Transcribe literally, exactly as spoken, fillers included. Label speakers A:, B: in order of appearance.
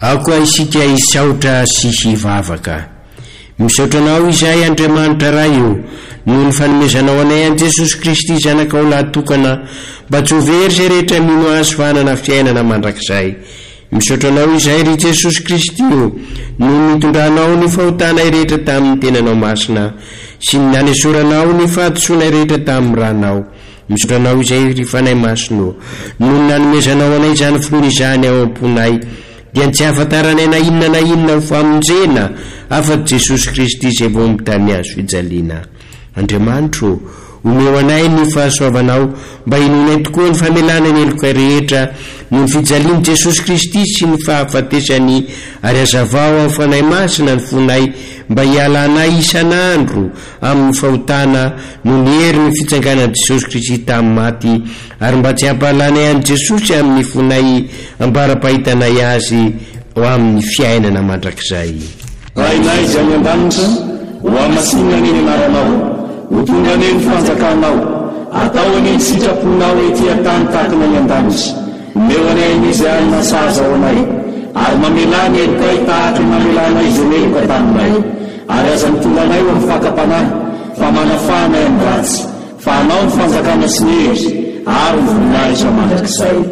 A: aoka isika isaotra sy hivavaka. Misaotranao izay Andriamanitra raha io noho ny fanomezanao anay an Jesosy Kristy zanakao lahatokana mba tsy ho very izay rehetra mino azy fanana fiainana mandrakizay. Misaotranao izay ry Jesosy Kristy io noho nitondranao ny fahotanay rehetra tamin'ny tenanao masina sy ny nanesoranao ny fahadisoanay rehetra tamin'ny ranao. Misaotranao izay ry fanahy masino noho ny nanomezanao anay izany filoana izany ao am-ponay dia tsy ahafantaranay na inona na inona ho famonjena afa-tsy Jesosy Kristy izay vao mitany azo fijaliana. Andriamanitro, omeo anay ny fahasoavanao mba hinonay tokoa ny famelana ny eloka rehetra noho ny fijaliany Jesosy Kristy sy ny fahafatesany, ary azavao amin'ny fanahy masina ny fonay mba hiala anay isan'andro amin'ny fahotana noho ny hery ny fitsanganan'i Jesosy Kristy tamin'ny maty, ary mba tsy hampahalanay an'i Jesosy amin'ny fonay ambara-pahitanay azy ho amin'ny fiainana mandrakizay.
B: Rainay izay any an-danitra ho amasinana ny anaranao, ho tonga ny fanjakanao, atao any ny sitraponao ety an-tany tahaka ny an-danitra. Omeo anay izay any masaza ao anay, ary mamelany elokay tahaka mamelanay izay meloka taminay, ary aza mitonga anay ho amin'ny fakapanahy fa manafanay amin'ny ratsy, fa anao ny fanjakana sy ny hery ary ny voninahitra mandrakizay.